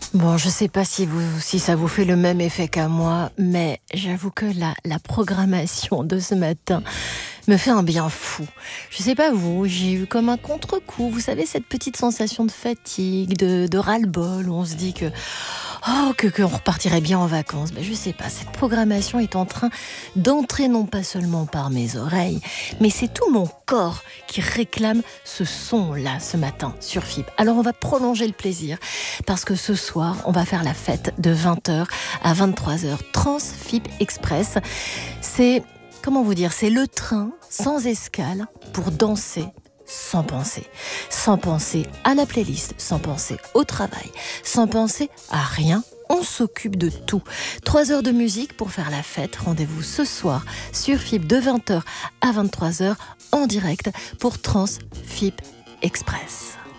Bon, je sais pas si ça vous fait le même effet qu'à moi, mais j'avoue que la programmation de ce matin me fait un bien fou. Je sais pas vous, j'ai eu comme un contre-coup. Vous savez, cette petite sensation de fatigue, de ras-le-bol, où on se dit qu'on repartirait bien en vacances. Ben, je sais pas, cette programmation est en train d'entrer non pas seulement par mes oreilles, mais c'est tout mon corps qui réclame ce son-là ce matin sur FIP. Alors on va prolonger le plaisir, parce que ce soir, on va faire la fête de 20h à 23h. Trans-FIP Express, c'est... Comment vous dire, c'est le train sans escale pour danser sans penser. Sans penser à la playlist, sans penser au travail, sans penser à rien. On s'occupe de tout. 3 heures de musique pour faire la fête. Rendez-vous ce soir sur FIP de 20h à 23h en direct pour Trans FIP Express.